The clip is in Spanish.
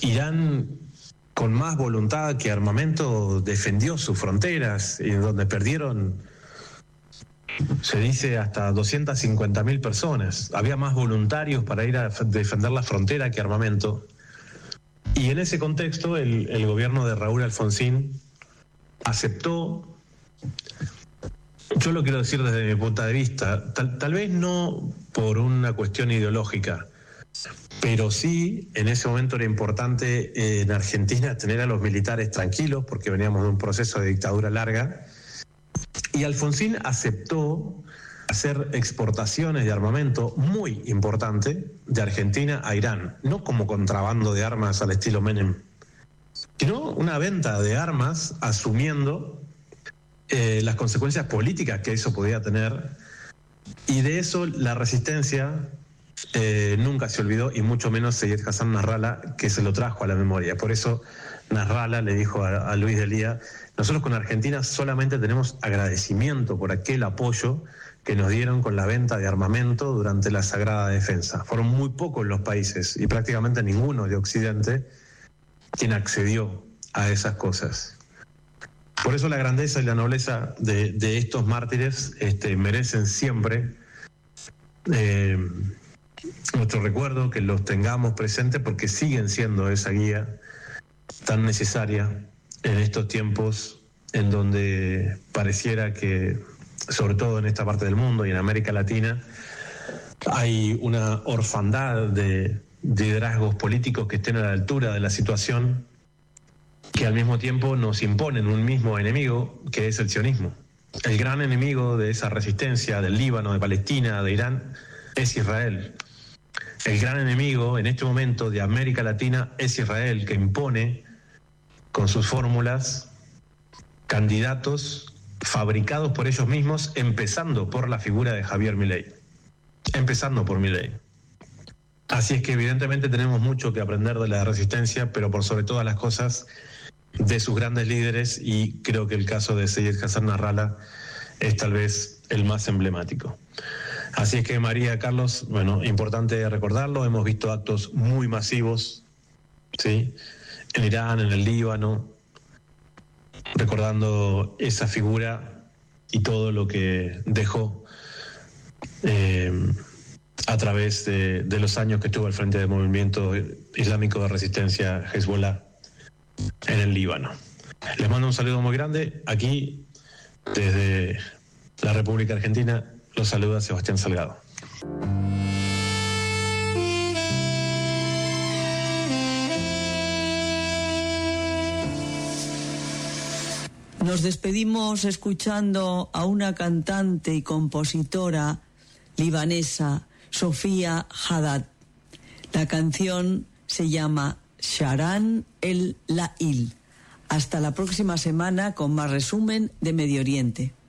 Irán, con más voluntad que armamento, defendió sus fronteras, y donde perdieron, se dice, hasta 250.000 personas. Había más voluntarios para ir a defender la frontera que armamento. Y en ese contexto, el gobierno de Raúl Alfonsín aceptó, yo lo quiero decir desde mi punto de vista, tal vez no por una cuestión ideológica, pero sí, en ese momento era importante en Argentina tener a los militares tranquilos, porque veníamos de un proceso de dictadura larga, y Alfonsín aceptó hacer exportaciones de armamento muy importante de Argentina a Irán, no como contrabando de armas al estilo Menem, sino una venta de armas asumiendo las consecuencias políticas que eso podía tener, y de eso la resistencia nunca se olvidó, y mucho menos Seyed Hassan Nasrallah, que se lo trajo a la memoria. Por eso Nasrallah le dijo a Luis Delía: nosotros con Argentina solamente tenemos agradecimiento por aquel apoyo que nos dieron con la venta de armamento durante la Sagrada Defensa. Fueron muy pocos los países, y prácticamente ninguno de Occidente, quien accedió a esas cosas. Por eso la grandeza y la nobleza de estos mártires merecen siempre nuestro recuerdo, que los tengamos presentes, porque siguen siendo esa guía tan necesaria en estos tiempos en donde pareciera que, sobre todo en esta parte del mundo y en América Latina, hay una orfandad de liderazgos políticos que estén a la altura de la situación, que al mismo tiempo nos imponen un mismo enemigo, que es el sionismo. El gran enemigo de esa resistencia del Líbano, de Palestina, de Irán, es Israel. El gran enemigo en este momento de América Latina es Israel, que impone con sus fórmulas candidatos fabricados por ellos mismos, empezando por la figura de Javier Milei. Empezando por Milei. Así es que evidentemente tenemos mucho que aprender de la resistencia, pero por sobre todas las cosas de sus grandes líderes, y creo que el caso de Seyed Hassan Nasrallah es tal vez el más emblemático. Así es que, María, Carlos, bueno, importante recordarlo, hemos visto actos muy masivos, ¿sí?, en Irán, en el Líbano, recordando esa figura y todo lo que dejó a través de los años que estuvo al frente del movimiento islámico de resistencia Hezbollah en el Líbano. Les mando un saludo muy grande. Aquí, desde la República Argentina, los saluda Sebastián Salgado. Nos despedimos escuchando a una cantante y compositora libanesa, Sofía Haddad. La canción se llama Sharan el Lail. Hasta la próxima semana con más resumen de Medio Oriente.